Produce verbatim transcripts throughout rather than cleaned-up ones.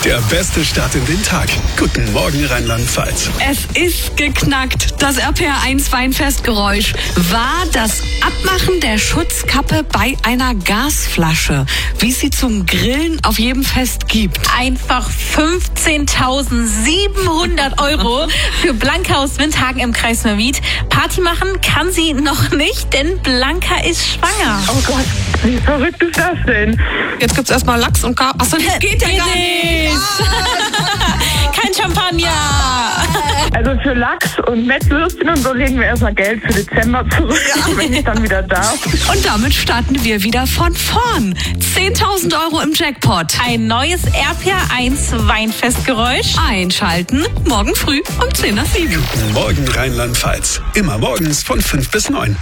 Der beste Start in den Tag. Guten Morgen Rheinland-Pfalz. Es ist geknackt. Das R P R eins Weinfestgeräusch war das Abmachen der Schutzkappe bei einer Gasflasche, wie es sie zum Grillen auf jedem Fest gibt. Einfach fünfzehntausendsiebenhundert Euro für Blanca aus Windhagen im Kreis Neuwied. Party machen kann sie noch nicht, denn Blanca ist schwanger. Oh Gott, wie verrückt ist das denn? Jetzt gibt's erstmal Lachs und Ka... Achso, das geht ja gar nicht. Kein Champagner. Also für Lachs und Mettwürstchen und so legen wir erstmal Geld für Dezember zurück, ja, wenn ich dann wieder darf. Und damit starten wir wieder von vorn. zehntausend Euro im Jackpot. Ein neues R P R eins Weinfestgeräusch. Einschalten morgen früh um zehn nach sieben. Guten Morgen Rheinland-Pfalz. Immer morgens von fünf bis neun.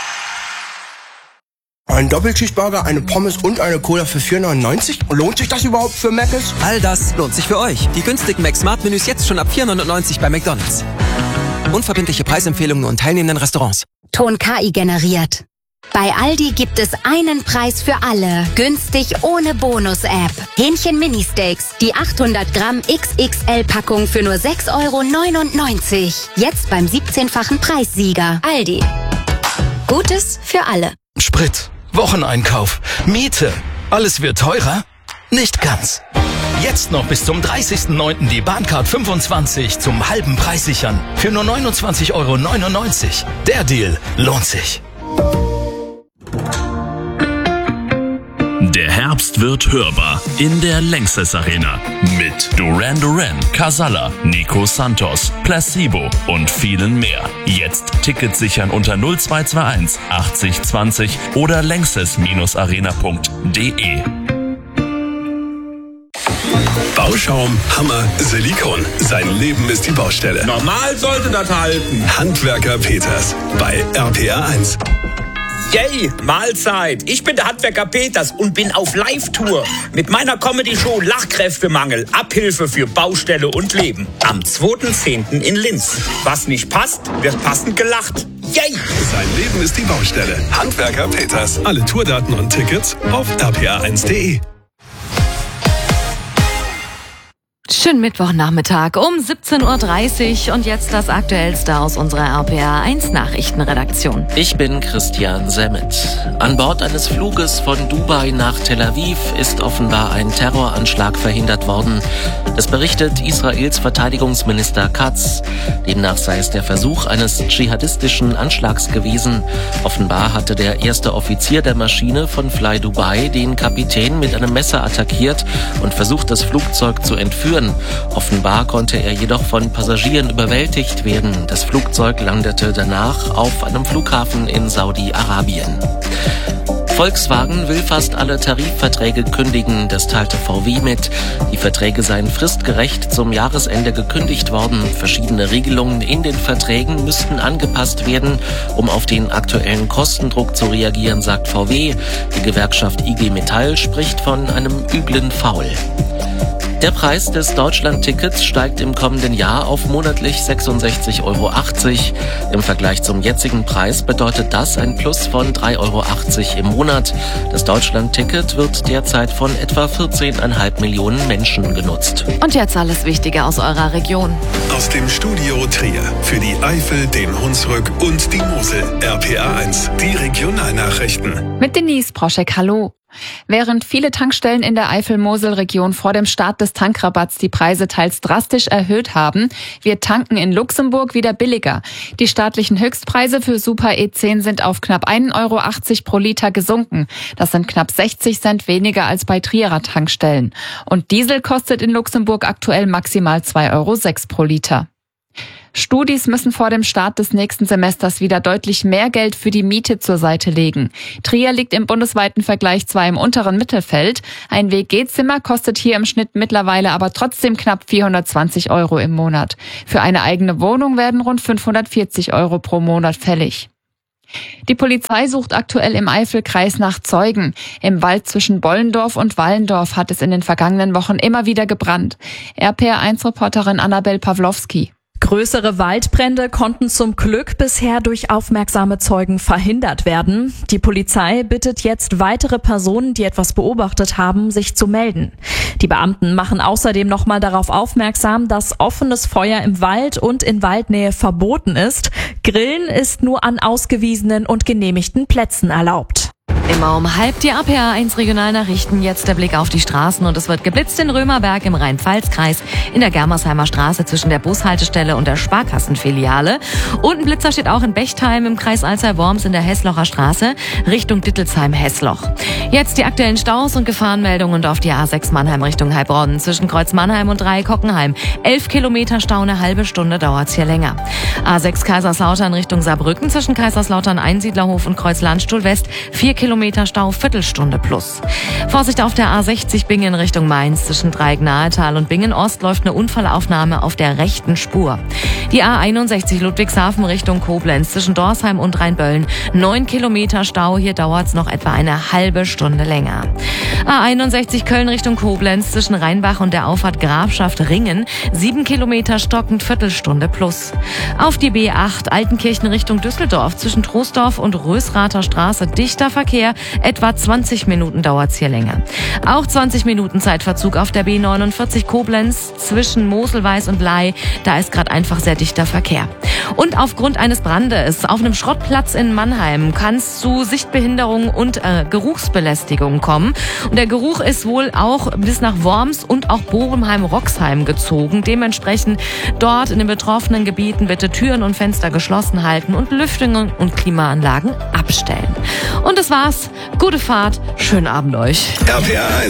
Ein Doppelcheeseburger, eine Pommes und eine Cola für vier neunundneunzig? Lohnt sich das überhaupt für Mc's? All das lohnt sich für euch. Die günstigen Mac-Smart-Menüs jetzt schon ab vier neunundneunzig bei McDonald's. Unverbindliche Preisempfehlungen nur in teilnehmenden Restaurants. Ton K I generiert. Bei Aldi gibt es einen Preis für alle. Günstig ohne Bonus-App. Hähnchen Mini-Steaks. Die achthundert Gramm X X L-Packung für nur sechs Euro neunundneunzig. Jetzt beim siebzehnfachen Preissieger. Aldi. Gutes für alle. Sprit, Wocheneinkauf, Miete. Alles wird teurer? Nicht ganz. Jetzt noch bis zum dreißigsten neunten die Bahncard fünfundzwanzig zum halben Preis sichern. Für nur neunundzwanzig Euro neunundneunzig. Der Deal lohnt sich. Der Herbst wird hörbar in der Lanxess Arena mit Duran Duran, Casalla, Nico Santos, Placebo und vielen mehr. Jetzt Tickets sichern unter null zwei zwei eins achtzig zwanzig oder lanxess arena punkt de. Bauschaum, Hammer, Silikon. Sein Leben ist die Baustelle. Normal sollte das halten. Handwerker Peters bei R P R eins. Yay, Mahlzeit. Ich bin der Handwerker Peters und bin auf Live-Tour mit meiner Comedy-Show Lachkräftemangel, Abhilfe für Baustelle und Leben. Am zweiten zehnten in Linz. Was nicht passt, wird passend gelacht. Yay! Sein Leben ist die Baustelle. Handwerker Peters. Alle Tourdaten und Tickets auf r p r eins punkt de. Schönen Mittwochnachmittag um siebzehn Uhr dreißig und jetzt das Aktuellste aus unserer R P R eins Nachrichtenredaktion. Ich bin Christian Semmet. An Bord eines Fluges von Dubai nach Tel Aviv ist offenbar ein Terroranschlag verhindert worden. Das berichtet Israels Verteidigungsminister Katz. Demnach sei es der Versuch eines dschihadistischen Anschlags gewesen. Offenbar hatte der erste Offizier der Maschine von Fly Dubai den Kapitän mit einem Messer attackiert und versucht, das Flugzeug zu entführen. Offenbar konnte er jedoch von Passagieren überwältigt werden. Das Flugzeug landete danach auf einem Flughafen in Saudi-Arabien. Volkswagen will fast alle Tarifverträge kündigen, das teilte V W mit. Die Verträge seien fristgerecht zum Jahresende gekündigt worden. Verschiedene Regelungen in den Verträgen müssten angepasst werden, um auf den aktuellen Kostendruck zu reagieren, sagt V W. Die Gewerkschaft I G Metall spricht von einem üblen Faul. Der Preis des Deutschland-Tickets steigt im kommenden Jahr auf monatlich sechsundsechzig Euro achtzig. Im Vergleich zum jetzigen Preis bedeutet das ein Plus von drei Euro achtzig im Monat. Das Deutschland-Ticket wird derzeit von etwa vierzehn Komma fünf Millionen Menschen genutzt. Und jetzt alles Wichtige aus eurer Region. Aus dem Studio Trier für die Eifel, den Hunsrück und die Mosel. R P R eins, die Regionalnachrichten. Mit Denise Proschek, hallo. Während viele Tankstellen in der Eifel-Mosel-Region vor dem Start des Tankrabatts die Preise teils drastisch erhöht haben, wird Tanken in Luxemburg wieder billiger. Die staatlichen Höchstpreise für Super E zehn sind auf knapp ein Euro achtzig pro Liter gesunken. Das sind knapp sechzig Cent weniger als bei Trierer Tankstellen. Und Diesel kostet in Luxemburg aktuell maximal zwei Euro sechs pro Liter. Studis müssen vor dem Start des nächsten Semesters wieder deutlich mehr Geld für die Miete zur Seite legen. Trier liegt im bundesweiten Vergleich zwar im unteren Mittelfeld, ein W G-Zimmer kostet hier im Schnitt mittlerweile aber trotzdem knapp vierhundertzwanzig Euro im Monat. Für eine eigene Wohnung werden rund fünfhundertvierzig Euro pro Monat fällig. Die Polizei sucht aktuell im Eifelkreis nach Zeugen. Im Wald zwischen Bollendorf und Wallendorf hat es in den vergangenen Wochen immer wieder gebrannt. R P R eins Reporterin Annabel Pawlowski. Größere Waldbrände konnten zum Glück bisher durch aufmerksame Zeugen verhindert werden. Die Polizei bittet jetzt weitere Personen, die etwas beobachtet haben, sich zu melden. Die Beamten machen außerdem nochmal darauf aufmerksam, dass offenes Feuer im Wald und in Waldnähe verboten ist. Grillen ist nur an ausgewiesenen und genehmigten Plätzen erlaubt. Immer um halb die A P A eins Regionalnachrichten. Jetzt der Blick auf die Straßen und es wird geblitzt in Römerberg im Rhein-Pfalz-Kreis, in der Germersheimer Straße zwischen der Bushaltestelle und der Sparkassenfiliale. Und ein Blitzer steht auch in Bechtheim im Kreis Alzey-Worms in der Hesslocher Straße Richtung Dittelsheim-Hessloch. Jetzt die aktuellen Staus und Gefahrenmeldungen auf die A sechs Mannheim Richtung Heilbronn zwischen Kreuz Mannheim und Dreieck-Hockenheim. Elf Kilometer Stau, eine halbe Stunde dauert's hier länger. A sechs Kaiserslautern Richtung Saarbrücken zwischen Kaiserslautern Einsiedlerhof und Kreuz Landstuhl West. Vier Kilometer Stau, Viertelstunde plus. Vorsicht auf der A sechzig Bingen Richtung Mainz. Zwischen Dreieck-Nahetal und Bingen-Ost läuft eine Unfallaufnahme auf der rechten Spur. Die A einundsechzig Ludwigshafen Richtung Koblenz. Zwischen Dorsheim und Rheinböllen. Neun Kilometer Stau. Hier dauert's noch etwa eine halbe Stunde länger. A einundsechzig Köln Richtung Koblenz. Zwischen Rheinbach und der Auffahrt Grafschaft Ringen. Sieben Kilometer stockend, Viertelstunde plus. Auf die B acht Altenkirchen Richtung Düsseldorf. Zwischen Troisdorf und Rösrather Straße dichter Verkehr. Etwa zwanzig Minuten dauert's hier länger. Auch zwanzig Minuten Zeitverzug auf der B neunundvierzig Koblenz zwischen Moselweiß und Ley. Da ist gerade einfach sehr dichter Verkehr. Und aufgrund eines Brandes auf einem Schrottplatz in Mannheim kann es zu Sichtbehinderung und äh, Geruchsbelästigung kommen. Und der Geruch ist wohl auch bis nach Worms und auch Bochum-Roxheim gezogen. Dementsprechend dort in den betroffenen Gebieten bitte Türen und Fenster geschlossen halten und Lüftungen und Klimaanlagen abstellen. Und das war's. Gute Fahrt. Schönen Abend euch. R P R eins.